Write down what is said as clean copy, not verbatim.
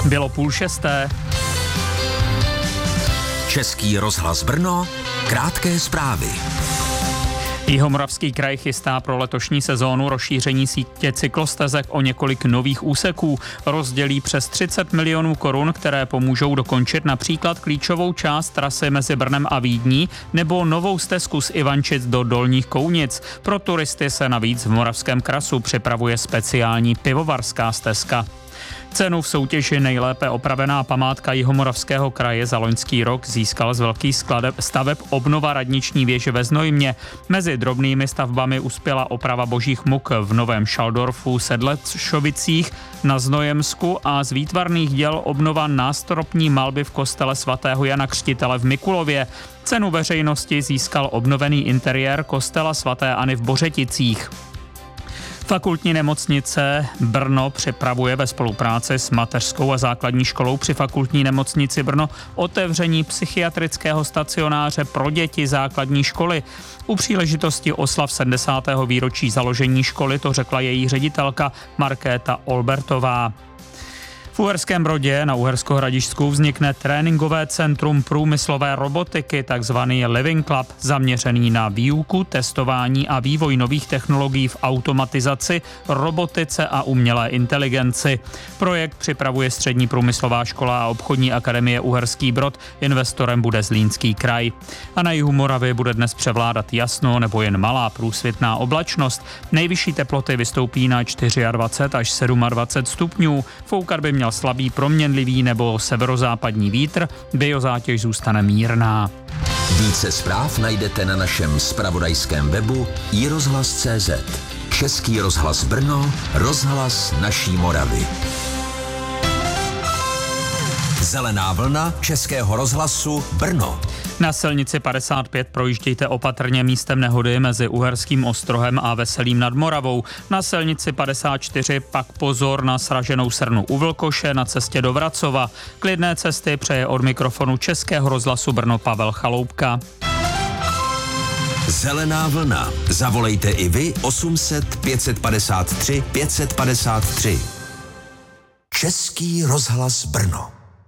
Bylo 5:30. Český rozhlas Brno, krátké zprávy. Jihomoravský kraj chystá pro letošní sezónu rozšíření sítě cyklostezek o několik nových úseků. Rozdělí přes 30 milionů korun, které pomůžou dokončit například klíčovou část trasy mezi Brnem a Vídní nebo novou stezku z Ivančic do Dolních Kounic. Pro turisty se navíc v Moravském Krasu připravuje speciální pivovarská stezka. Cenu v soutěži Nejlépe opravená památka Jihomoravského kraje za loňský rok získal z velkých staveb obnova radniční věže ve Znojmě. Mezi drobnými stavbami uspěla oprava božích muk v Novém Šaldorfu, Sedlečovicích, na Znojemsku a z výtvarných děl obnova nástropní malby v kostele svatého Jana Křtitele v Mikulově. Cenu veřejnosti získal obnovený interiér kostela svaté Anny v Bořeticích. Fakultní nemocnice Brno připravuje ve spolupráci s mateřskou a základní školou při Fakultní nemocnici Brno otevření psychiatrického stacionáře pro děti základní školy. U příležitosti oslav 70. výročí založení školy to řekla její ředitelka Markéta Olbertová. V Uherském Brodě na Uhersko-Hradišťsku vznikne tréninkové centrum průmyslové robotiky, takzvaný Living Club, zaměřený na výuku, testování a vývoj nových technologií v automatizaci, robotice a umělé inteligenci. Projekt připravuje Střední průmyslová škola a obchodní akademie Uherský Brod, investorem bude Zlínský kraj. A na jihu Moravy bude dnes převládat jasno nebo jen malá průsvitná oblačnost. Nejvyšší teploty vystoupí na 24 až 27 stupňů. Foukat by měl slabý proměnlivý nebo severozápadní vítr, biozátěž zůstane mírná. Více zpráv najdete na našem zpravodajském webu iRozhlas.cz. Český rozhlas Brno, rozhlas naší Moravy. Zelená vlna Českého rozhlasu Brno. Na silnici 55 projíždějte opatrně místem nehody mezi Uherským Ostrohem a Veselým nad Moravou. Na silnici 54 pak pozor na sraženou srnu u Vlkoše na cestě do Vracova. Klidné cesty přeje od mikrofonu Českého rozhlasu Brno Pavel Chaloupka. Zelená vlna. Zavolejte i vy 800 553 553. Český rozhlas Brno.